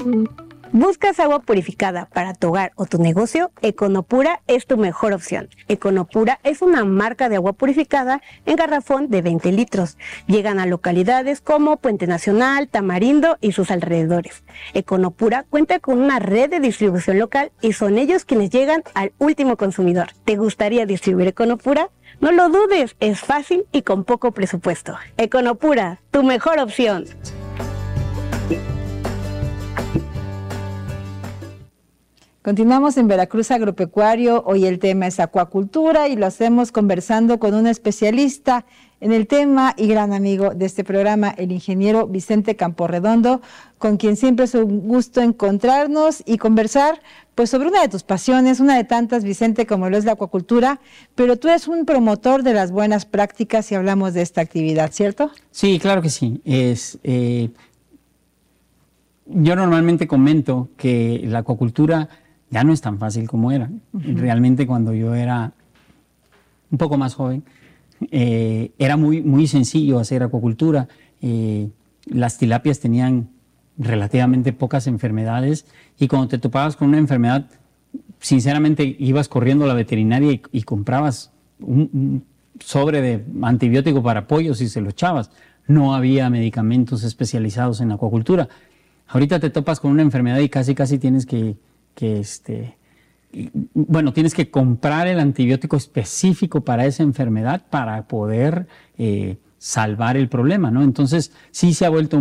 ¿Buscas agua purificada para tu hogar o tu negocio? Econopura es tu mejor opción. Econopura es una marca de agua purificada en garrafón de 20 litros. Llegan a localidades como Puente Nacional, Tamarindo y sus alrededores. Econopura cuenta con una red de distribución local y son ellos quienes llegan al último consumidor. ¿Te gustaría distribuir Econopura? No lo dudes, es fácil y con poco presupuesto. Econopura, tu mejor opción. Continuamos en Veracruz Agropecuario. Hoy el tema es acuacultura y lo hacemos conversando con un especialista en el tema y gran amigo de este programa, el ingeniero Vicente Camporredondo, con quien siempre es un gusto encontrarnos y conversar pues sobre una de tus pasiones, una de tantas, Vicente, como lo es la acuacultura, pero tú eres un promotor de las buenas prácticas si hablamos de esta actividad, ¿cierto? Sí, claro que sí. Yo normalmente comento que la acuacultura ya no es tan fácil como era. Realmente cuando yo era un poco más joven, era muy sencillo hacer acuacultura. Las tilapias tenían relativamente pocas enfermedades y cuando te topabas con una enfermedad, sinceramente ibas corriendo a la veterinaria y comprabas un sobre de antibiótico para pollos y se lo echabas. No había medicamentos especializados en acuacultura. Ahorita te topas con una enfermedad y casi tienes tienes que comprar el antibiótico específico para esa enfermedad para poder salvar el problema, ¿no? Entonces sí se ha vuelto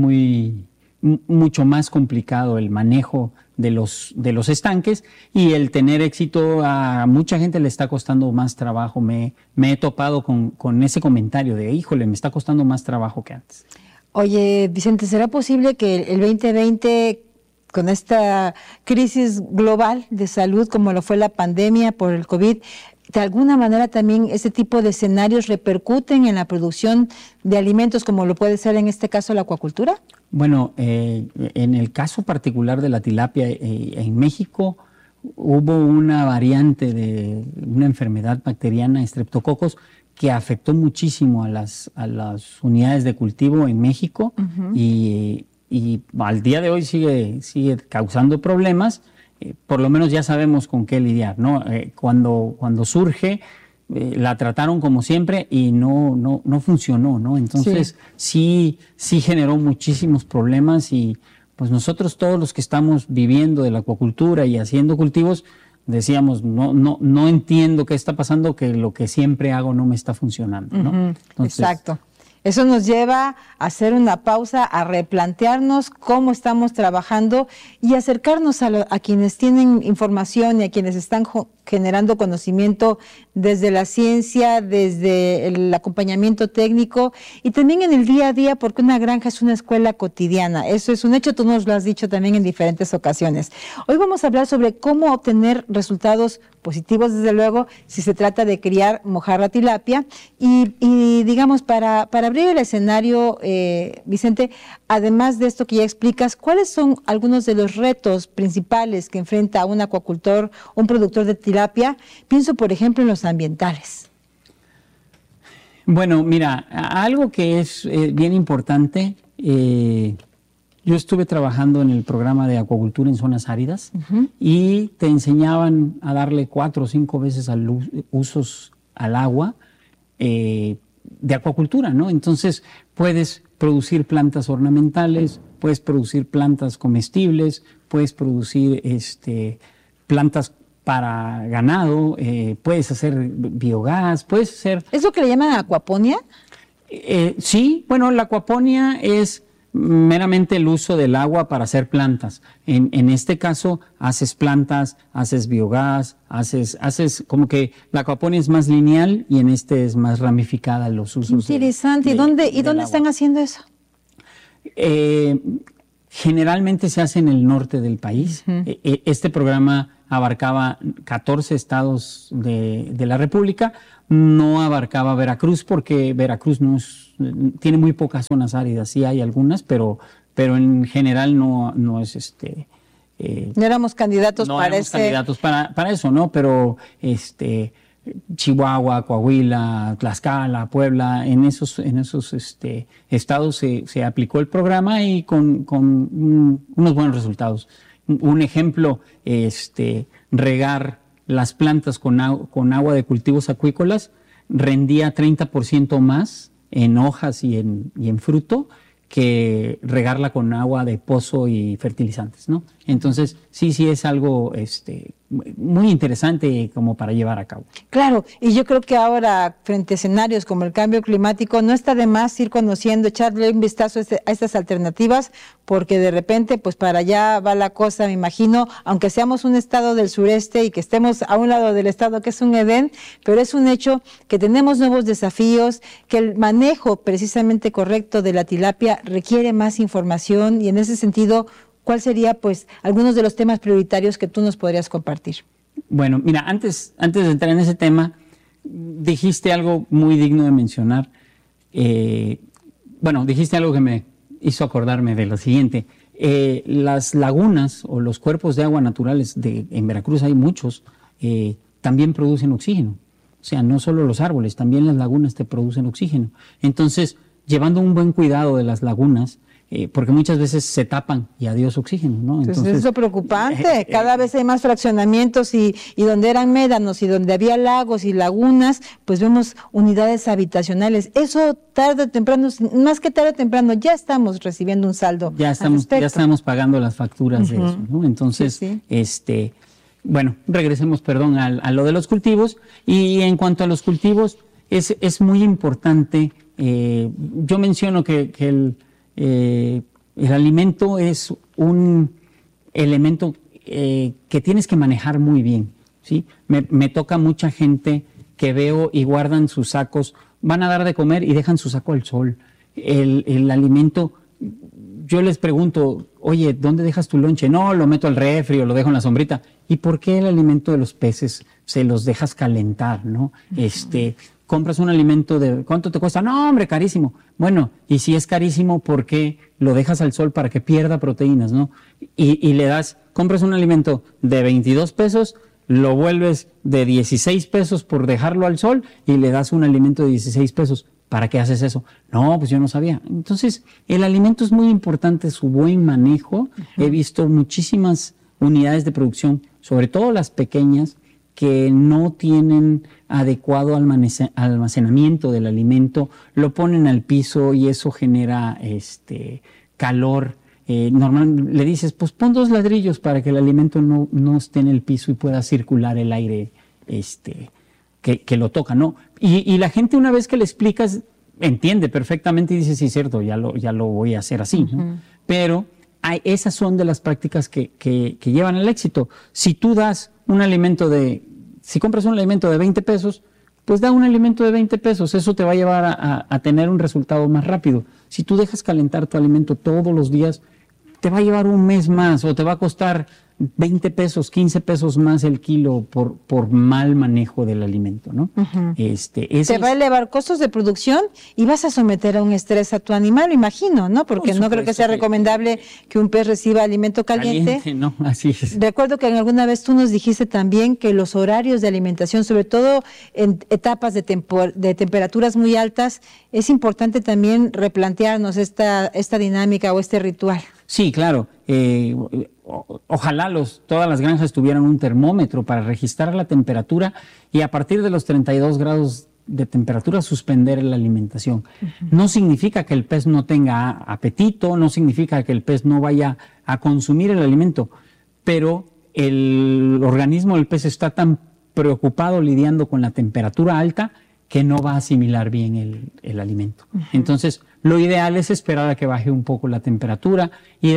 mucho más complicado el manejo de los estanques y el tener éxito a mucha gente le está costando más trabajo. Me he topado con ese comentario de, híjole, me está costando más trabajo que antes. Oye, Vicente, ¿será posible que el 2020, con esta crisis global de salud como lo fue la pandemia por el COVID, de alguna manera también ese tipo de escenarios repercuten en la producción de alimentos como lo puede ser en este caso la acuacultura? Bueno, en el caso particular de la tilapia, en México hubo una variante de una enfermedad bacteriana, Streptococcus, que afectó muchísimo a las unidades de cultivo en México y al día de hoy sigue causando problemas. Por lo menos ya sabemos con qué lidiar, ¿no? Cuando surge, la trataron como siempre y no funcionó, ¿no? Entonces sí generó muchísimos problemas y pues nosotros todos los que estamos viviendo de la acuacultura y haciendo cultivos, decíamos, no entiendo qué está pasando, que lo que siempre hago no me está funcionando, ¿no? Entonces, exacto. Eso nos lleva a hacer una pausa, a replantearnos cómo estamos trabajando y acercarnos a quienes tienen información y a quienes están generando conocimiento desde la ciencia, desde el acompañamiento técnico y también en el día a día, porque una granja es una escuela cotidiana. Eso es un hecho, tú nos lo has dicho también en diferentes ocasiones. Hoy vamos a hablar sobre cómo obtener resultados positivos, desde luego, si se trata de criar mojarra tilapia y digamos, para abrir el escenario, Vicente, además de esto que ya explicas, ¿cuáles son algunos de los retos principales que enfrenta un acuacultor, un productor de tilapia? Pienso, por ejemplo, en los ambientales. Bueno, mira, algo que es bien importante, yo estuve trabajando en el programa de acuacultura en zonas áridas y te enseñaban a darle 4 o 5 veces usos al agua de acuacultura, ¿no? Entonces puedes producir plantas ornamentales, puedes producir plantas comestibles, puedes producir plantas para ganado, puedes hacer biogás, puedes hacer... ¿Es lo que le llaman acuaponia? Sí, bueno, la acuaponia es meramente el uso del agua para hacer plantas. En este caso, haces plantas, haces biogás, haces como que la acuaponia es más lineal y en este es más ramificada los usos. Qué interesante. ¿Y dónde están haciendo eso? Generalmente se hace en el norte del país. Este programa abarcaba 14 estados de la República, no abarcaba Veracruz porque Veracruz tiene muy pocas zonas áridas, sí hay algunas, pero en general no es no éramos candidatos para eso, ¿no? Pero Chihuahua, Coahuila, Tlaxcala, Puebla, en esos estados se aplicó el programa y con unos buenos resultados. Un ejemplo, regar las plantas con agua de cultivos acuícolas rendía 30% más en hojas y en fruto que regarla con agua de pozo y fertilizantes, ¿no? Entonces, sí es algo muy interesante como para llevar a cabo. Claro, y yo creo que ahora, frente a escenarios como el cambio climático, no está de más ir conociendo, echarle un vistazo a estas alternativas, porque de repente, pues para allá va la cosa, me imagino, aunque seamos un estado del sureste y que estemos a un lado del estado que es un Edén, pero es un hecho que tenemos nuevos desafíos, que el manejo precisamente correcto de la tilapia requiere más información y en ese sentido, ¿cuál sería, pues, algunos de los temas prioritarios que tú nos podrías compartir? Bueno, mira, antes de entrar en ese tema, dijiste algo muy digno de mencionar. Dijiste algo que me hizo acordarme de lo siguiente. Las lagunas o los cuerpos de agua naturales, en Veracruz hay muchos, también producen oxígeno. O sea, no solo los árboles, también las lagunas te producen oxígeno. Entonces, llevando un buen cuidado de las lagunas, porque muchas veces se tapan y adiós oxígeno, ¿no? Entonces es lo preocupante, cada vez hay más fraccionamientos y donde eran médanos y donde había lagos y lagunas, pues vemos unidades habitacionales. Eso tarde o temprano, más que tarde o temprano, ya estamos recibiendo un saldo. Ya estamos pagando las facturas de eso, ¿no? Entonces, regresemos, a lo de los cultivos. Y en cuanto a los cultivos, es muy importante, yo menciono que el alimento es un elemento que tienes que manejar muy bien, ¿sí? Me toca mucha gente que veo y guardan sus sacos, van a dar de comer y dejan su saco al sol. El alimento, yo les pregunto, oye, ¿dónde dejas tu lonche? No, lo meto al refri o lo dejo en la sombrita. ¿Y por qué el alimento de los peces se los dejas calentar, no? Compras un alimento de, ¿cuánto te cuesta? No, hombre, carísimo. Bueno, y si es carísimo, ¿por qué lo dejas al sol para que pierda proteínas, no? Y compras un alimento de 22 pesos, lo vuelves de 16 pesos por dejarlo al sol y le das un alimento de 16 pesos. ¿Para qué haces eso? No, pues yo no sabía. Entonces, el alimento es muy importante, su buen manejo. He visto muchísimas unidades de producción, sobre todo las pequeñas, que no tienen adecuado almacenamiento del alimento, lo ponen al piso y eso genera calor. Normalmente le dices, pues pon 2 ladrillos para que el alimento no esté en el piso y pueda circular el aire que lo toca, ¿no? Y la gente, una vez que le explicas, entiende perfectamente y dice, sí, cierto, ya lo voy a hacer así, ¿no? Pero esas son de las prácticas que llevan al éxito. Si tú das si compras un alimento de 20 pesos, pues da un alimento de 20 pesos, eso te va a llevar a tener un resultado más rápido. Si tú dejas calentar tu alimento todos los días, te va a llevar un mes más o te va a costar 20 pesos, 15 pesos más el kilo por mal manejo del alimento, ¿no? Te va a elevar costos de producción y vas a someter a un estrés a tu animal, imagino, ¿no? Porque no creo que sea recomendable que un pez reciba alimento caliente. No, así es. Recuerdo que alguna vez tú nos dijiste también que los horarios de alimentación, sobre todo en etapas de temperaturas muy altas, es importante también replantearnos esta dinámica o este ritual. Sí, claro. Ojalá todas las granjas tuvieran un termómetro para registrar la temperatura y a partir de los 32 grados de temperatura suspender la alimentación. No significa que el pez no tenga apetito, no significa que el pez no vaya a consumir el alimento, pero el organismo del pez está tan preocupado lidiando con la temperatura alta que no va a asimilar bien el alimento. Entonces, lo ideal es esperar a que baje un poco la temperatura y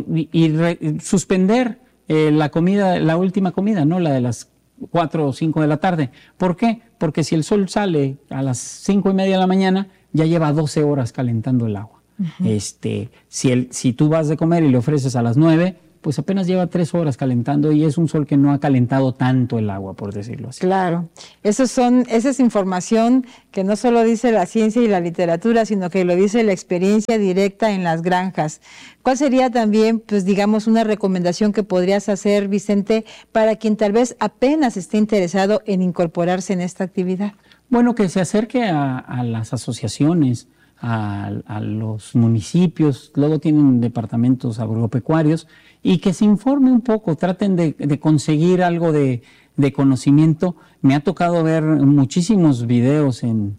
suspender la última comida, ¿no? La de las 4 o 5 de la tarde. ¿Por qué? Porque si el sol sale a las 5:30 de la mañana, ya lleva 12 horas calentando el agua. Si tú vas de comer y le ofreces a las 9, pues apenas lleva 3 horas calentando y es un sol que no ha calentado tanto el agua, por decirlo así. Claro, esa es información que no solo dice la ciencia y la literatura, sino que lo dice la experiencia directa en las granjas. ¿Cuál sería también, pues digamos, una recomendación que podrías hacer, Vicente, para quien tal vez apenas esté interesado en incorporarse en esta actividad? Bueno, que se acerque a las asociaciones, a los municipios, luego tienen departamentos agropecuarios, y que se informe un poco, traten de conseguir algo de conocimiento. Me ha tocado ver muchísimos videos en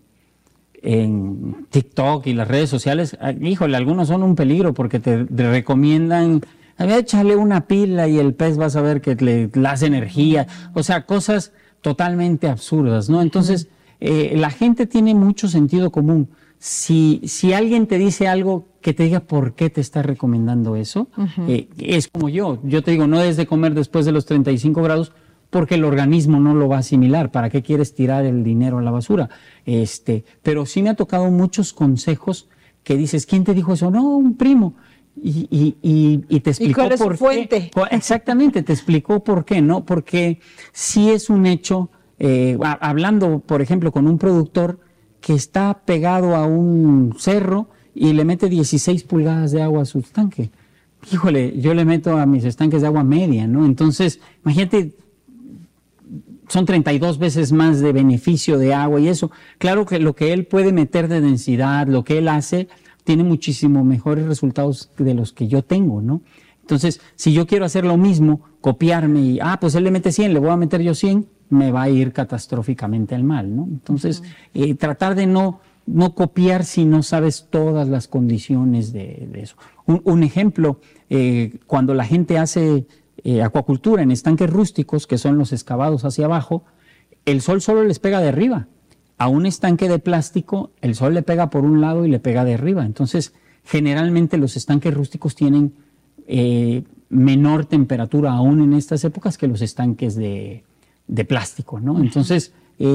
TikTok y las redes sociales. Híjole, algunos son un peligro porque te recomiendan, échale una pila y el pez vas a ver que le hace energía, o sea, cosas totalmente absurdas, ¿no? Entonces, la gente tiene mucho sentido común. Si alguien te dice algo, que te diga por qué te está recomendando eso. Es como yo te digo, no debes de comer después de los 35 grados porque el organismo no lo va a asimilar. ¿Para qué quieres tirar el dinero a la basura? Pero sí me ha tocado muchos consejos que dices, ¿quién te dijo eso? No, un primo. Y te explicó ¿Y cuál es por su fuente? qué. Exactamente, te explicó por qué, ¿no? Porque sí es un hecho, hablando, por ejemplo, con un productor que está pegado a un cerro y le mete 16 pulgadas de agua a su estanque. Híjole, yo le meto a mis estanques de agua media, ¿no? Entonces, imagínate, son 32 veces más de beneficio de agua y eso. Claro que lo que él puede meter de densidad, lo que él hace, tiene muchísimo mejores resultados de los que yo tengo, ¿no? Entonces, si yo quiero hacer lo mismo, copiarme y, pues él le mete 100, le voy a meter yo 100, me va a ir catastróficamente al mal, ¿no? Entonces, tratar de no copiar si no sabes todas las condiciones de eso. Un ejemplo, cuando la gente hace acuacultura en estanques rústicos, que son los excavados hacia abajo, el sol solo les pega de arriba. A un estanque de plástico, el sol le pega por un lado y le pega de arriba. Entonces, generalmente los estanques rústicos tienen menor temperatura aún en estas épocas que los estanques de plástico, ¿no? Entonces,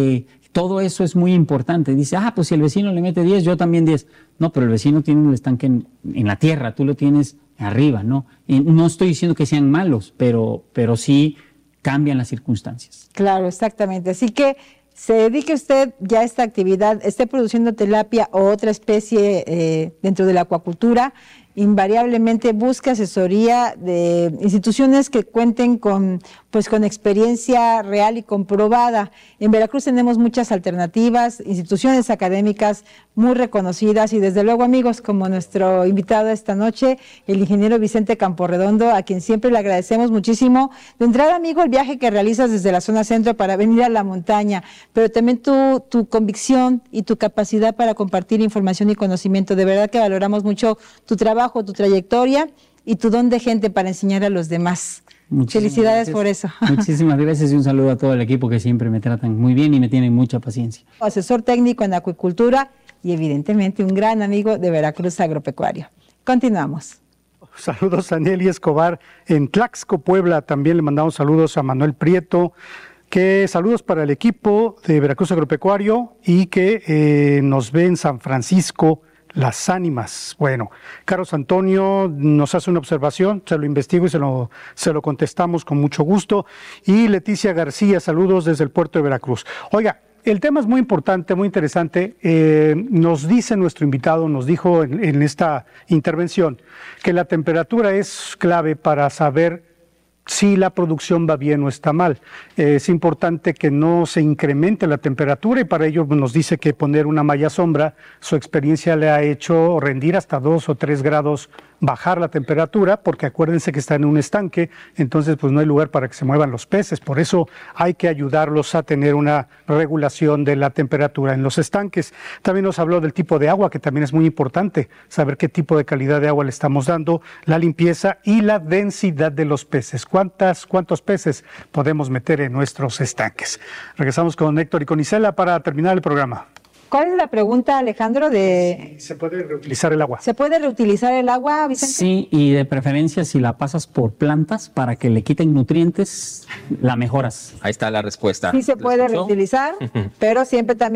todo eso es muy importante. Dice, pues si el vecino le mete 10, yo también 10. No, pero el vecino tiene un estanque en la tierra, tú lo tienes arriba, ¿no? No estoy diciendo que sean malos, pero sí cambian las circunstancias. Claro, exactamente. Así que se dedique usted ya a esta actividad, esté produciendo tilapia o otra especie dentro de la acuacultura, invariablemente busque asesoría de instituciones que cuenten con experiencia real y comprobada. En Veracruz tenemos muchas alternativas, instituciones académicas muy reconocidas y desde luego amigos como nuestro invitado esta noche, el ingeniero Vicente Camporredondo, a quien siempre le agradecemos muchísimo. De entrada, amigo, el viaje que realizas desde la zona centro para venir a la montaña, pero también tu convicción y tu capacidad para compartir información y conocimiento. De verdad que valoramos mucho tu trabajo, tu trayectoria y tu don de gente para enseñar a los demás. Felicidades gracias. Por eso. Muchísimas gracias y un saludo a todo el equipo que siempre me tratan muy bien y me tienen mucha paciencia. Asesor técnico en acuicultura y evidentemente un gran amigo de Veracruz Agropecuario. Continuamos. Saludos a Nelly Escobar en Tlaxco, Puebla. También le mandamos saludos a Manuel Prieto. Saludos para el equipo de Veracruz Agropecuario y que nos ve en San Francisco, Las Ánimas. Bueno, Carlos Antonio nos hace una observación, se lo investigo y se lo contestamos con mucho gusto. Y Leticia García, saludos desde el puerto de Veracruz. Oiga, el tema es muy importante, muy interesante. Nos dice nuestro invitado, nos dijo en esta intervención, que la temperatura es clave para saber si la producción va bien o está mal. Es importante que no se incremente la temperatura y para ello nos dice que poner una malla sombra, su experiencia le ha hecho rendir hasta 2 o 3 grados, bajar la temperatura, porque acuérdense que está en un estanque, entonces pues no hay lugar para que se muevan los peces, por eso hay que ayudarlos a tener una regulación de la temperatura en los estanques. También nos habló del tipo de agua, que también es muy importante, saber qué tipo de calidad de agua le estamos dando, la limpieza y la densidad de los peces. ¿Cuántos peces podemos meter en nuestros estanques? Regresamos con Héctor y con Isela para terminar el programa. ¿Cuál es la pregunta, Alejandro? ¿Se puede reutilizar el agua? ¿Se puede reutilizar el agua, Vicente? Sí, y de preferencia si la pasas por plantas para que le quiten nutrientes, la mejoras. Ahí está la respuesta. Sí se puede reutilizar, pero siempre también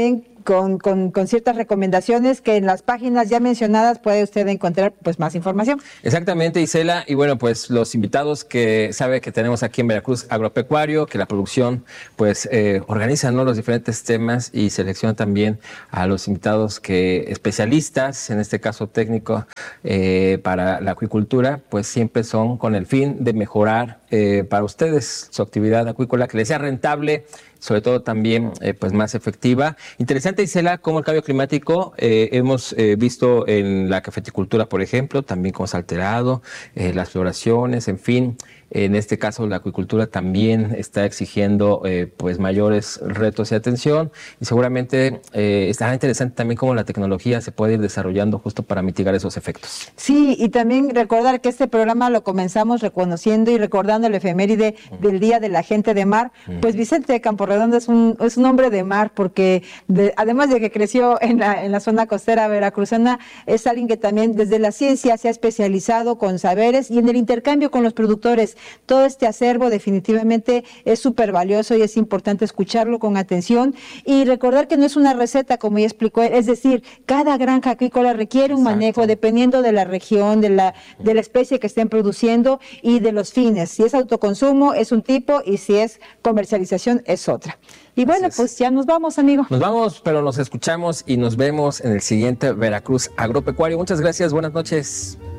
con ciertas recomendaciones que en las páginas ya mencionadas puede usted encontrar pues más información. Exactamente, Isela, y bueno, pues los invitados que sabe que tenemos aquí en Veracruz Agropecuario, que la producción pues organiza, ¿no?, los diferentes temas y selecciona también a los invitados que especialistas, en este caso técnico para la acuicultura, pues siempre son con el fin de mejorar para ustedes su actividad acuícola, que les sea rentable, sobre todo también pues más efectiva. Interesante, Isela, cómo el cambio climático hemos visto en la cafeticultura, por ejemplo, también cómo se ha alterado, las floraciones, en fin. En este caso, la acuicultura también está exigiendo pues mayores retos y atención, y seguramente estará interesante también cómo la tecnología se puede ir desarrollando justo para mitigar esos efectos. Sí, y también recordar que este programa lo comenzamos reconociendo y recordando el efeméride del Día de la Gente de Mar. Pues Vicente Camporredondo es un hombre de mar, porque además de que creció en la zona costera veracruzana, es alguien que también desde la ciencia se ha especializado con saberes y en el intercambio con los productores. Todo este acervo definitivamente es súper valioso y es importante escucharlo con atención y recordar que no es una receta, como ya explicó él, es decir, cada granja acuícola requiere un manejo dependiendo de la región, de la especie que estén produciendo y de los fines. Si es autoconsumo es un tipo y si es comercialización es otra. Y bueno, pues ya nos vamos, amigo. Nos vamos, pero nos escuchamos y nos vemos en el siguiente Veracruz Agropecuario. Muchas gracias, buenas noches.